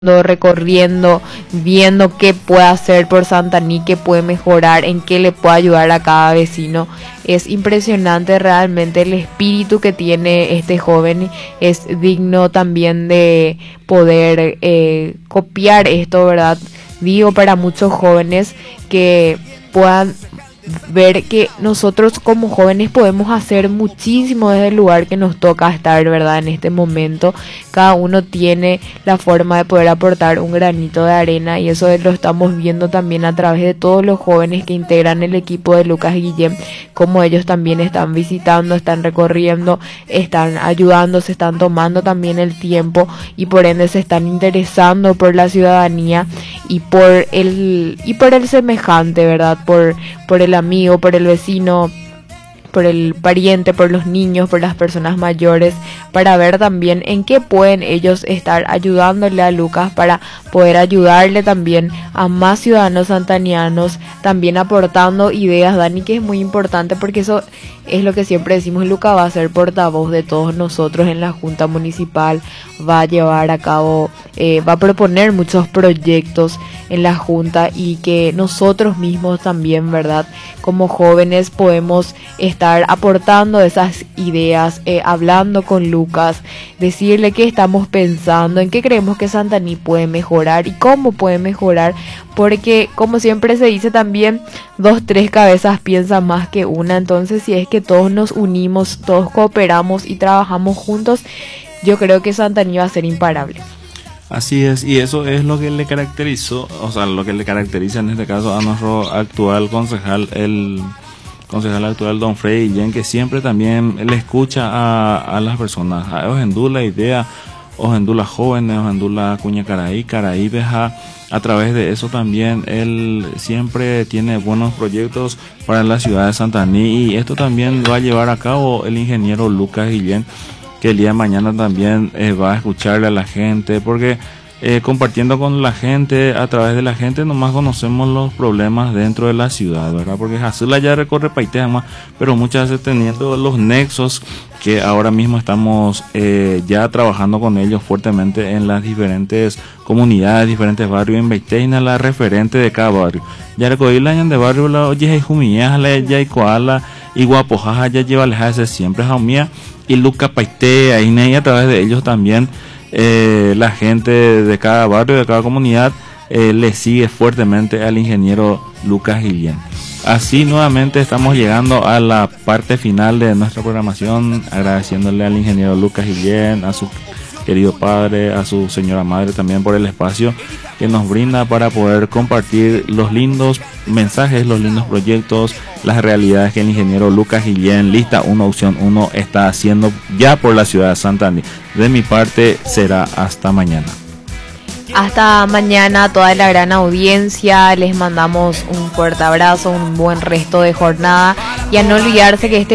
recorriendo, viendo qué puede hacer por Santaní, qué puede mejorar, en qué le puede ayudar a cada vecino. Es impresionante realmente el espíritu que tiene este joven. Es digno también de poder copiar esto, ¿verdad? Digo, para muchos jóvenes que puedan ver que nosotros como jóvenes podemos hacer muchísimo desde el lugar que nos toca estar, ¿verdad? En este momento cada uno tiene la forma de poder aportar un granito de arena, y eso lo estamos viendo también a través de todos los jóvenes que integran el equipo de Lucas Guillén, como ellos también están visitando, están recorriendo, están ayudando, se están tomando también el tiempo y por ende se están interesando por la ciudadanía y por el semejante, ¿verdad? Por el amigo, por el vecino, por el pariente, por los niños, por las personas mayores, para ver también en qué pueden ellos estar ayudándole a Lucas, para poder ayudarle también a más ciudadanos santanianos, también aportando ideas, Dani, que es muy importante, porque eso es lo que siempre decimos. Lucas va a ser portavoz de todos nosotros en la Junta Municipal, va a llevar a cabo, va a proponer muchos proyectos en la Junta, y que nosotros mismos también, ¿verdad? Como jóvenes podemos estar aportando esas ideas, hablando con Lucas, decirle qué estamos pensando, en qué creemos que Santaní puede mejorar y cómo puede mejorar, porque como siempre se dice también, 2-3 cabezas piensan más que una. Entonces, si es que todos nos unimos, todos cooperamos y trabajamos juntos, yo creo que Santaní va a ser imparable. Así es, y eso es lo que le caracterizó, o sea, lo que le caracteriza en este caso a nuestro actual concejal, el concejal actual don Freddy Guillén, que siempre también le escucha a las personas, a Ojendula idea, Ojendula jóvenes, Ojendula cuña Caraí veja. A través de eso también él siempre tiene buenos proyectos para la ciudad de Santaní, y esto también va a llevar a cabo el ingeniero Lucas Guillén, que el día de mañana también va a escucharle a la gente, porque compartiendo con la gente, a través de la gente nomás conocemos los problemas dentro de la ciudad, ¿verdad? Porque Azula ya recorre Paité más, pero muchas veces teniendo los nexos que ahora mismo estamos ya trabajando con ellos fuertemente en las diferentes comunidades, diferentes barrios en Beiteina, la referente de cada barrio. Ya recogí la de barrio, la oye, y Jumías, la ya y Koala, y Guapojaja, ya lleva ese siempre Jaumía, y Luca Paité, ahí a través de ellos también. La gente de cada barrio, de cada comunidad, le sigue fuertemente al ingeniero Lucas Guillén. Así nuevamente estamos llegando a la parte final de nuestra programación, agradeciéndole al ingeniero Lucas Guillén, a su querido padre, a su señora madre también por el espacio que nos brinda para poder compartir los lindos mensajes, los lindos proyectos, las realidades que el ingeniero Lucas Guillén, lista 1, opción 1, está haciendo ya por la ciudad de Santaní. De mi parte será hasta mañana. Hasta mañana a toda la gran audiencia, les mandamos un fuerte abrazo, un buen resto de jornada, y a no olvidarse que este